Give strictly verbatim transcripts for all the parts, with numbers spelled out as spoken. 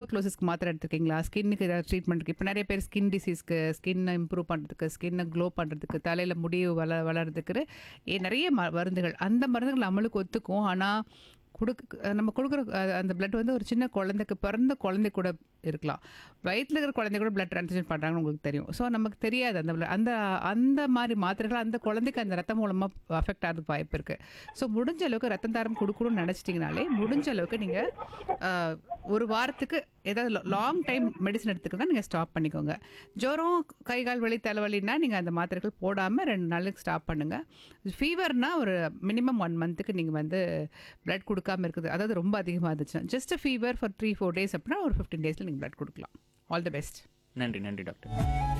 க்ளோசஸ்க்கு மாத்திரை எடுத்துருக்கீங்களா? ஸ்கின்னுக்கு ஏதாவது ட்ரீட்மெண்ட் இருக்குது. இப்போ நிறைய பேர் ஸ்கின் டிசீஸ்க்கு, ஸ்கின்னை இம்ப்ரூவ் பண்ணுறதுக்கு, ஸ்கின்னை க்ளோ பண்ணுறதுக்கு, தலையில் முடி வள வளர்றதுக்கு ஏ நிறைய ம மருந்துகள். அந்த மருந்துகள் நம்மளுக்கு ஒத்துக்கும். ஆனால் கொடுக்க நம்ம கொடுக்குற அ- அந்த பிளட் வந்து ஒரு சின்ன குழந்தைக்கு, பிறந்த குழந்தை கூட இருக்கலாம். வயிற்றில் இருக்கிற குழந்தை கூட பிளட் ட்ரான்ஸ்ஃபியூஷன் பண்ணுறாங்கன்னு உங்களுக்கு தெரியும். ஸோ நமக்கு தெரியாது அந்த blood- அந்த அந்த மாதிரி மாத்திரைகள் அந்த குழந்தைக்கு அந்த ரத்தம் மூலமாக அஃபெக்ட் ஆகிறதுக்கு வாய்ப்பு இருக்குது. ஸோ முடிஞ்ச அளவுக்கு ரத்தம் தாரம் கொடுக்கணும்னு நினச்சிட்டிங்கனாலே முடிஞ்ச அளவுக்கு நீங்கள் ஒரு வாரத்துக்கு ஏதாவது லாங் டைம் மெடிசன் எடுத்துக்கலாம், நீங்கள் ஸ்டாப் பண்ணிக்கோங்க. ஜுரம், கை கால் வலி, தலைவலின்னா நீங்கள் அந்த மாத்திரைகள் போடாமல் ரெண்டு நாளுக்கு ஸ்டாப் பண்ணுங்கள். ஃபீவர்னால் ஒரு மினிமம் ஒன் மந்த்துக்கு நீங்கள் வந்து பிளட் கொடுக்காம இருக்குது, அதாவது ரொம்ப அதிகமாக இருந்துச்சுன்னா just fever for three four days அப்படின்னா ஒரு ஃபிஃப்டீன் டேஸில் நீங்கள் பிளட் கொடுக்கலாம். All the best. நன்றி நன்றி டாக்டர்.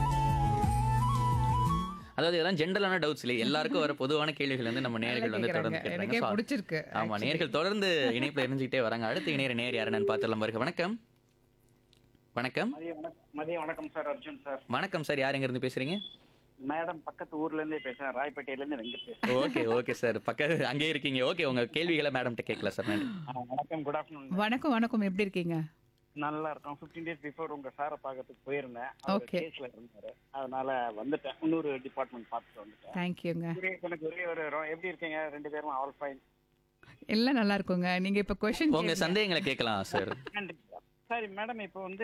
அதாவது இதெல்லாம் ஜென்ரலான டவுட்ஸ் இல்லை, எல்லாருக்கும் வர பொதுவான கேள்விகள் வந்து நம்ம நேயர்கள் வந்து தொடர்ந்து எனக்கே கேட்குறாங்க. பிடிச்சிருக்கு. ஆமா, நேயர்கள் தொடர்ந்து இணைப்பில் இணைஞ்சிக்கிட்டே வராங்க. அடுத்து இணையர் நேர் யாருன்னு பார்த்துடலாம். பாருங்க. வணக்கம். வணக்கம். மதிய வணக்கம் மதிய வணக்கம் சார். அர்ஜுன் சார். வணக்கம் சார், யார் எங்க இருந்து பேசுறீங்க? மேடம் பக்கத்து ஊர்ல இருந்தே பேசுறேன், ராயப்பேட்டையில இருந்து வெங்கட் பேசுறேன். ஓகே ஓகே சார், பக்கத்து அங்கேயே இருக்கீங்க. ஓகே, உங்க கேள்விகளை மேடம்கிட்ட கேட்கலாம் சார். நன்றி. ஆ, வணக்கம், குட் ஆஃப்டர்நூன். வணக்கம் வணக்கம், எப்படி இருக்கீங்க? நல்லா இருக்கும். ஃபிஃப்டீன் டேஸ் பிஃபோர் உங்க சாரை பார்க்கறதுக்கு போயிருந்தேன். Okay. கேஸ்ல இருந்தாரு, அதனால வந்துட்டேன். இன்னொரு டிபார்ட்மெண்ட் பார்த்துட்டு வந்துட்டேன். தேங்க்யூங்க. ஒரே- எனக்கு ஒரே ஒரு ரொ- எப்படி இருக்கீங்க ரெண்டு பேரும்? All fine. எல்லாம் நல்லா இருக்குங்க. நீங்கள் இப்போ கொஷின் உங்க சந்தேகங்களை கேட்கலாம் சார். நன்றி சார். சரி மேடம், இப்போ வந்து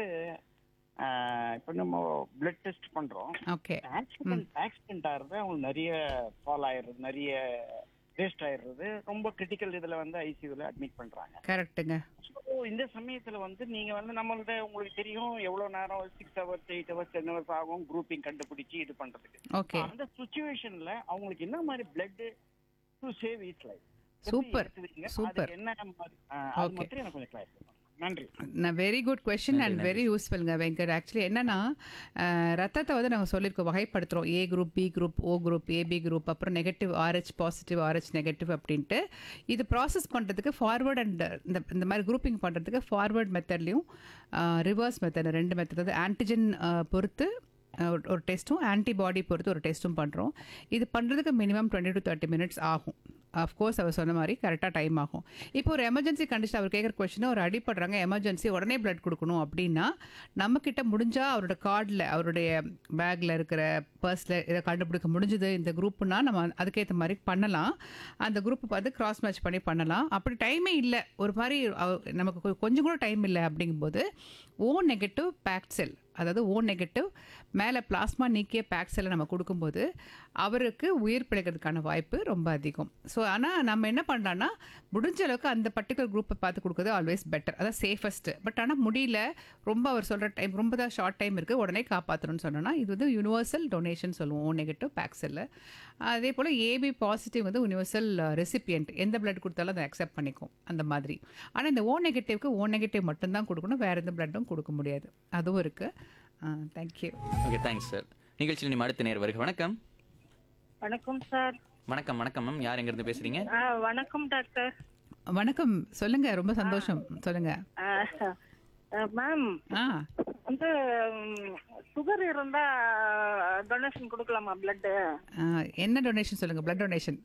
ஆ, இப்போ நம்ம பிளட் டெஸ்ட் பண்றோம். ஓகே. ஆக்சிடென்ட் ஆக்சிடென்ட் ஆகுறது, அவங்களுக்கு நிறைய ஃபால் ஆயிடுறது, நிறைய வேஸ்ட் ஆயிடுறது, ரொம்ப கிரிட்டிக்கல் இதுல வந்து ஐசியூல அட்மிட் பண்றாங்க. கரெக்டுங்க. So, இந்த சமயத்துல வந்து நீங்க வந்து நம்மள்ட்ட உங்களுக்கு தெரியும் எவ்வளவு நேரம், six hours eight hours ten hours ஆகும் குரூப்பிங் கண்டுபிடிச்சு இது பண்றதுக்கு. ஓகே. அந்த சுச்சுவேஷன்ல அவங்களுக்கு என்ன மாதிரி blood to save is life super super. என்ன மாதிரி ஆ, அது Okay. மட்டும் எனக்கு கொஞ்சம் கிளாரிஃபை. நன்றி. நான் very good question and very யூஸ்ஃபுல்ங்க Venkat. Actually என்னன்னா அஹ், ரத்தத்தை வந்து நாங்கள் சொல்லியிருக்கோம், வகைப்படுத்துகிறோம். ஏ குரூப், பி குரூப், ஓ குரூப், ஏபி குரூப், அப்புறம் negative Rh positive, Rh negative அப்படின்ட்டு. இது ப்ராசஸ் பண்ணுறதுக்கு ஃபார்வர்ட் அண்ட் இந்த இந்த மாதிரி குரூப்பிங் பண்ணுறதுக்கு ஃபார்வர்ட் மெத்தட்லையும் ரிவர்ஸ் மெத்தட், ரெண்டு மெத்தட். அதாவது ஆன்டிஜன் பொறுத்து அஹ், ஒரு- ஒரு டெஸ்ட்டும், ஆன்டிபாடி பொறுத்து ஒரு டெஸ்ட்டும் பண்ணுறோம். இது பண்ணுறதுக்கு minimum twenty to thirty minutes ஆகும். அஃப்கோர்ஸ் அவர் சொன்ன மாதிரி கரெக்டாக டைம் ஆகும். இப்போ ஒரு எமர்ஜென்சி கண்டிஷன் அவர் கேட்குற கொஸ்டின், ஒரு அடிப்படுறாங்க, எமர்ஜென்சி, உடனே பிளட் கொடுக்கணும் அப்படின்னா நம்மக்கிட்ட முடிஞ்சால் அவரோட கார்டில், அவருடைய பேக்கில் இருக்கிற பர்ஸில் இதை கண்டுபிடிக்க முடிஞ்சது இந்த குரூப்புனா நம்ம அதுக்கேற்ற மாதிரி பண்ணலாம். அந்த குரூப்பை பார்த்து கிராஸ் மேட்ச் பண்ணி பண்ணலாம். அப்படி டைமே இல்லை, ஒரு மாதிரி அவ- நமக்கு கொ- கொஞ்சம் கூட டைம் இல்லை அப்படிங்கும்போது ஓ நெகட்டிவ் பேக்ட் செல், அதாவது ஓ நெகட்டிவ் மேலே பிளாஸ்மா நீக்கிய பேக் செல்லை நம்ம கொடுக்கும்போது அவருக்கு உயிர் பிழைக்கிறதுக்கான வாய்ப்பு ரொம்ப அதிகம். ஸோ ஆனால் நம்ம என்ன பண்ணலாம்னா முடிஞ்ச அளவுக்கு அந்த பர்டிகுலர் குரூப்பை பார்த்து கொடுக்குறது ஆல்வேஸ் பெட்டர், அதான் சேஃபஸ்ட்டு. பட் ஆனால் முடியல, ரொம்ப அவர் சொல்கிற டைம் ரொம்ப தான் ஷார்ட் டைம் இருக்குது, உடனே காப்பாற்றணும்னு சொன்னோன்னா இது வந்து யூனிவர்சல் டொனேஷன் சொல்லுவோம், ஓ நெகட்டிவ் பேக் செல்லு. அதே போல் ஏபி பாசிட்டிவ் வந்து யூனிவர்சல் ரெசிபியன்ட், எந்த பிளட் கொடுத்தாலும் அதை அக்செப்ட் பண்ணிக்கும் அந்த மாதிரி. ஆனால் இந்த ஓ நெகட்டிவ்க்கு ஓ நெகட்டிவ் மட்டும்தான் கொடுக்கணும், வேறு எந்த பிளட்டும் கொடுக்க முடியாது. அதுவும் இருக்குது. தேங்க்யூ. Okay, thanks sir. நிகழ்ச்சியில் நம்ம அடுத்த நேர் வருக. வணக்கம். வணக்கம் சார். வணக்கம் வணக்கம் மேம், யார் எங்க இருந்து பேசுறீங்க? ஆ, வணக்கம் டாக்டர். வணக்கம், சொல்லுங்க. ரொம்ப சந்தோஷம், சொல்லுங்க. ஆ, ஆ, மேம் ஆ வந்து சுகர் இருந்தா டொனேஷன் கொடுக்கலாமா பிளட்? ஆ, என்ன டொனேஷன் சொல்லுங்க? Blood donation.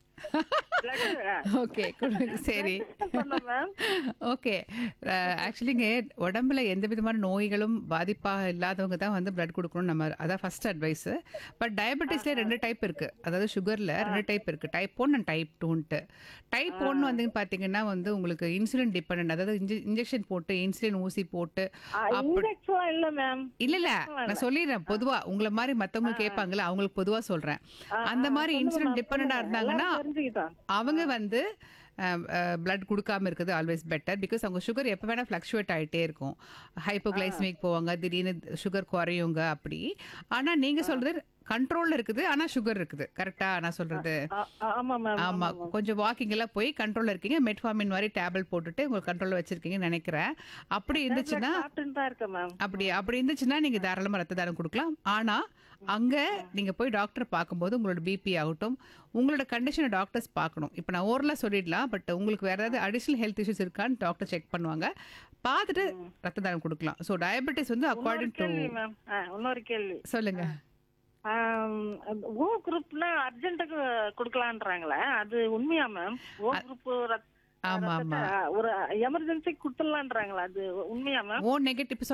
ஓகே, சரி. Ma'am okay. ஆக்சுவலிங்க உடம்புல எந்த விதமான நோய்களும் பாதிப்பாக இல்லாதவங்க தான் வந்து பிளட் கொடுக்கணும் நம்ம, அதான் ஃபர்ஸ்ட் அட்வைஸு. பட் டயபெட்டிஸ்ல ரெண்டு டைப் இருக்குது, அதாவது சுகரில் ரெண்டு டைப் இருக்குது, type one and type டூன்ட்டு. Type one வந்து பார்த்தீங்கன்னா வந்து உங்களுக்கு இன்சுலின் டிபெண்ட், அதாவது இன்ஜெக்ஷன் போட்டு இன்சுலின் ஊசி போட்டு அப்படி இன்ஜெக்ஷன் இல்ல மேம். இல்ல இல்ல நான் சொல்லிடுறேன், பொதுவா உங்களை மாதிரி மத்தவங்க கேட்பாங்கல்ல, அவங்களுக்கு பொதுவா சொல்றேன். அந்த மாதிரி இன்சுலின் டிபெண்டா இருந்தாங்கன்னா தெரிஞ்சுக்கிட்டான். அவங்க வந்து பிளட் கொடுக்காம இருக்குது ஆல்வேஸ் பெட்டர். பிகாஸ் அவங்க சுகர் எப்போ வேணால் ஃப்ளக்சுவேட் ஆகிட்டே இருக்கும். ஹைப்போகிளைசமிக் போவாங்க, திடீர்னு சுகர் குறையுங்க அப்படி. ஆனால் நீங்கள் சொல்கிறது கண்ட்ரோலில் இருக்குது, ஆனால் சுகர் இருக்குது. கரெக்டாக நான் சொல்கிறது? ஆ, ஆமா மேம். ஆமாம், கொஞ்சம் வாக்கிங் எல்லாம் போய் கண்ட்ரோலில் இருக்கீங்க, மெட்ஃபார்மின் மாதிரி டேப்லெட் போட்டுட்டு உங்களுக்கு கண்ட்ரோலில் வச்சிருக்கீங்கன்னு நினைக்கிறேன். அப்படி இருந்துச்சுன்னா சாப்பிட்டுன்னு தான் இருக்கேன் மேம். அப்படி அப்படி இருந்துச்சுன்னா நீங்கள் தாராளமாக ரத்த தானம் கொடுக்கலாம். ஆனால் அங்கே நீங்கள் போய் டாக்டர் பார்க்கும்போது உங்களோட பிபி ஆகட்டும், உங்களோட கண்டிஷனை டாக்டர்ஸ் பார்க்கணும். இப்போ நான் ஓரலாக சொல்லிடலாம், பட் உங்களுக்கு வேறு ஏதாவது அடிஷ்னல் ஹெல்த் இஷ்யூஸ் இருக்கான்னு டாக்டர் செக் பண்ணுவாங்க, பார்த்துட்டு ரத்த தானம் கொடுக்கலாம். ஸோ டயபெட்டிஸ் வந்து அக்கார்டிங் டு கேள்வி மேம். ஆ, இன்னொரு கேள்வி. சொல்லுங்க. ஓ குரூப்னா அர்ஜென்ட்டுக்கு கொடுக்கலான்றாங்களே, அது உண்மையா மேம்? ஓ குரூப் ஆமா ஆமா ஒரு எமர்ஜென்சி கொடுத்துடலான்றாங்களா, அது உண்மையா மேம்? ஓ நெகட்டிவ்